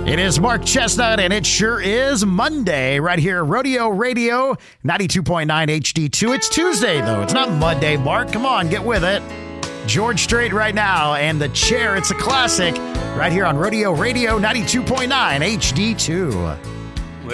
It is Mark Chestnut, and it sure is Monday right here, Rodeo Radio 92.9 HD2. It's Tuesday, though. It's not Monday, Mark. Come on, get with it. George Strait right now, and The Chair. It's a classic right here on Rodeo Radio 92.9 HD2.